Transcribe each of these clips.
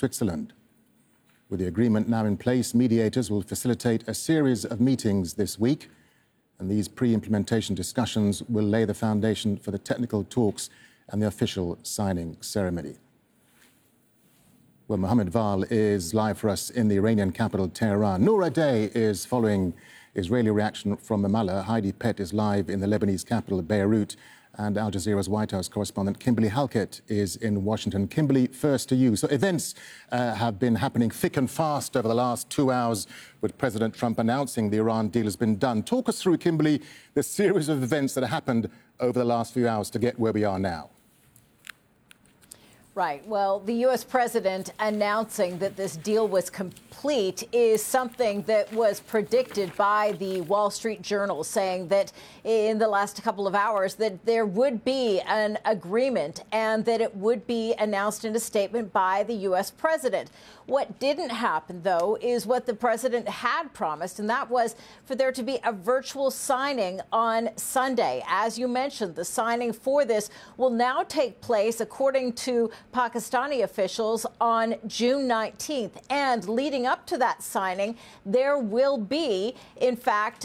Switzerland. With the agreement now in place, mediators will facilitate a series of meetings this week, and these pre-implementation discussions will lay the foundation for the technical talks and the official signing ceremony. Well, Mohammed Val is live for us in the Iranian capital, Tehran. Noura Day is following Israeli reaction from Ramallah. Heidi Pett is live in the Lebanese capital, Beirut. And Al Jazeera's White House correspondent Kimberly Halkett is in Washington. Kimberly, first to you. So events have been happening thick and fast over the last 2 hours, with President Trump announcing the Iran deal has been done. Talk us through, Kimberly, the series of events that have happened over the last few hours to get where we are now. Right. Well, the U.S. president announcing that this deal was complete is something that was predicted by the Wall Street Journal, saying that in the last couple of hours that there would be an agreement and that it would be announced in a statement by the U.S. president. What didn't happen, though, is what the president had promised, and that was for there to be a virtual signing on Sunday. As you mentioned, the signing for this will now take place, according to Pakistani officials, on June 19th. And leading up to that signing, there will be, in fact,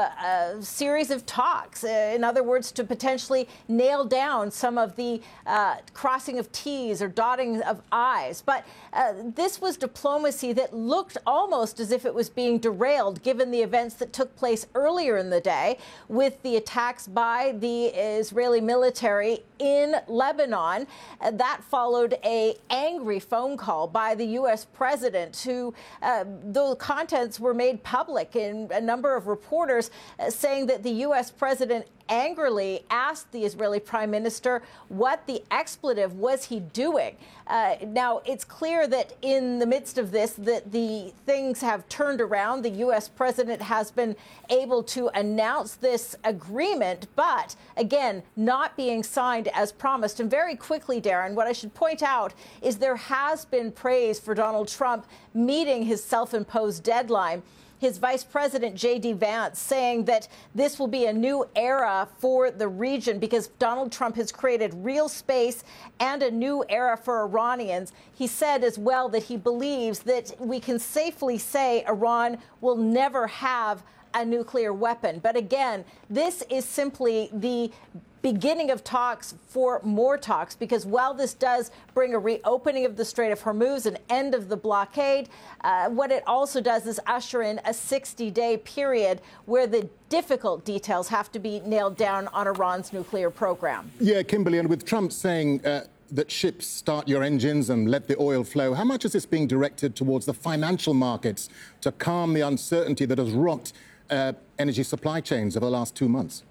a series of talks. In other words, to potentially nail down some of the crossing of T's or dotting of I's. But this was diplomacy that looked almost as if it was being derailed, given the events that took place earlier in the day with the attacks by the Israeli military in Lebanon. That followed an angry phone call by the U.S. president, who the contents were made public, and a number of reporters saying that the U.S. president angrily asked the Israeli prime minister what the expletive was he doing. Now, it's clear that in the midst of this, that the things have turned around. The U.S. president has been able to announce this agreement, but again, not being signed as promised. And very quickly, Darren, what I should point out is there has been praise for Donald Trump meeting his self-imposed deadline. His vice president, J.D. Vance, saying that this will be a new era for the region because Donald Trump has created real space and a new era for Iranians. He said as well that he believes that we can safely say Iran will never have a nuclear weapon. But again, this is simply the beginning of talks for more talks, because while this does bring a reopening of the Strait of Hormuz, an end of the blockade, what it also does is usher in a 60-day period where the difficult details have to be nailed down on Iran's nuclear program. Yeah, Kimberly, and with Trump saying that ships start your engines and let the oil flow, how much is this being directed towards the financial markets to calm the uncertainty that has rocked energy supply chains over the last 2 months?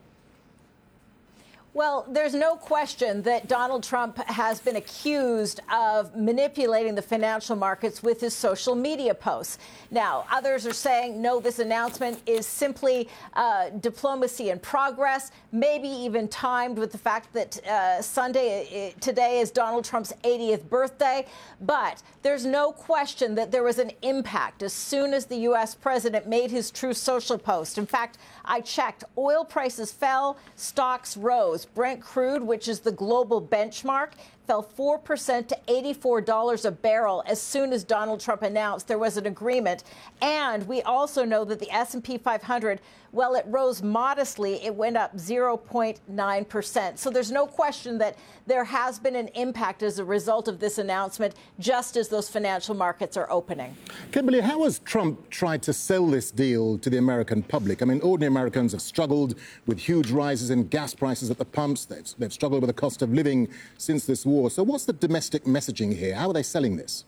Well, there's no question that Donald Trump has been accused of manipulating the financial markets with his social media posts. Now, others are saying, no, this announcement is simply diplomacy in progress, maybe even timed with the fact that today is Donald Trump's 80th birthday. But there's no question that there was an impact as soon as the U.S. president made his Truth Social post. In fact, I checked. Oil prices fell, stocks rose. Brent crude, which is the global benchmark, fell 4% to $84 a barrel as soon as Donald Trump announced there was an agreement. And we also know that the S&P 500, well, it rose modestly. It went up 0.9%. So there's no question that there has been an impact as a result of this announcement, just as those financial markets are opening. Kimberly, how has Trump tried to sell this deal to the American public? I mean, ordinary Americans have struggled with huge rises in gas prices at the pumps. They've struggled with the cost of living since this war. So what's the domestic messaging here? How are they selling this?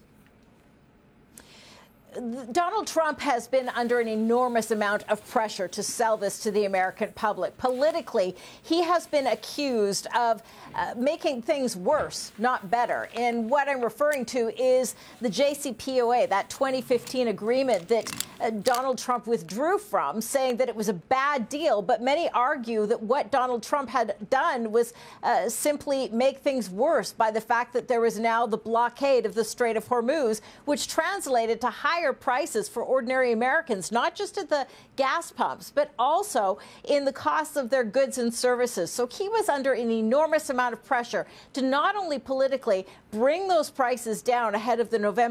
Donald Trump has been under an enormous amount of pressure to sell this to the American public. Politically, he has been accused of making things worse, not better. And what I'm referring to is the JCPOA, that 2015 agreement that Donald Trump withdrew from, saying that it was a bad deal. But many argue that what Donald Trump had done was simply make things worse by the fact that there was now the blockade of the Strait of Hormuz, which translated to higher prices for ordinary Americans, not just at the gas pumps, but also in the costs of their goods and services. So he was under an enormous amount of pressure to not only politically bring those prices down ahead of the November